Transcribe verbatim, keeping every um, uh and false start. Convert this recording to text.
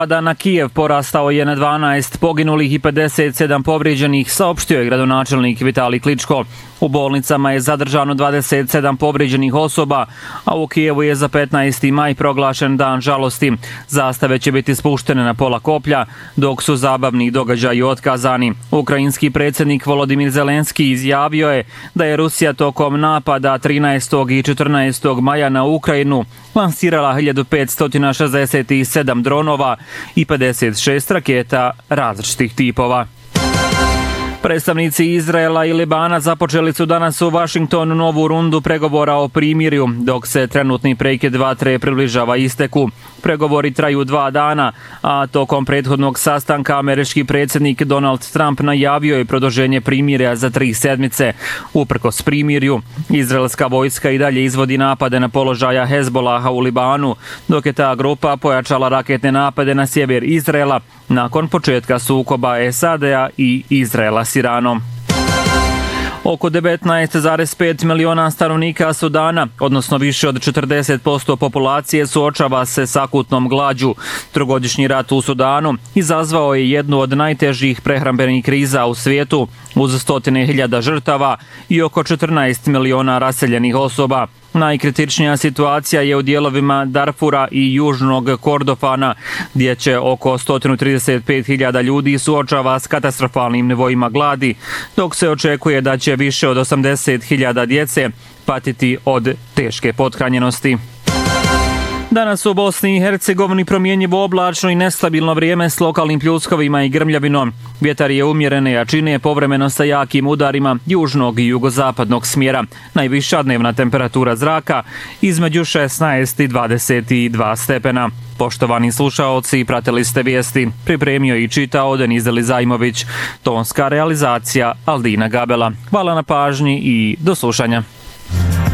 Napada na Kijev porastao je na dvanaest poginulih i pedeset sedam povrijeđenih, saopštio je gradonačelnik Vitalij Kličko. U bolnicama je zadržano dvadeset sedam povrijeđenih osoba, a u Kijevu je za petnaesti maj proglašen dan žalosti. Zastave će biti spuštene na pola koplja, dok su zabavni događaji otkazani. Ukrajinski predsjednik Volodimir Zelenski izjavio je da je Rusija tokom napada trinaestog i četrnaestog maja na Ukrajinu lansirala hiljadu petsto šezdeset sedam dronova i pedeset šest raketa različitih tipova. Predstavnici Izraela i Libana započeli su danas u Vašingtonu novu rundu pregovora o primirju, dok se trenutni prekid vatre približava isteku. Pregovori traju dva dana, a tokom prethodnog sastanka američki predsjednik Donald Trump najavio je produženje primirja za tri sedmice. Uprkos primirju, izraelska vojska i dalje izvodi napade na položaja Hezbolaha u Libanu, dok je ta grupa pojačala raketne napade na sjever Izraela nakon početka sukoba S A D-a i Izraela s Iranom. Oko devetnaest zarez pet miliona stanovnika Sudana, odnosno više od četrdeset posto populacije, suočava se s akutnom glađu. Trogodišnji rat u Sudanu izazvao je jednu od najtežih prehrambenih kriza u svijetu, uz stotine hiljada žrtava i oko četrnaest miliona raseljenih osoba. Najkritičnija situacija je u dijelovima Darfura i južnog Kordofana, gdje će oko sto trideset pet hiljada ljudi suočava s katastrofalnim nivoima gladi, dok se očekuje da će više od osamdeset hiljada djece patiti od teške pothranjenosti. Danas u Bosni i Hercegovini promjenjivo oblačno i nestabilno vrijeme s lokalnim pljuskovima i grmljavinom. Vjetar je umjerene jačine, povremeno sa jakim udarima južnog i jugozapadnog smjera. Najviša dnevna temperatura zraka između šesnaest i dvadeset dva stepena. Poštovani slušaoci, pratili ste vijesti. Pripremio i čitao Deniz Elizajmović. Tonska realizacija Aldina Gabela. Hvala na pažnji i do slušanja.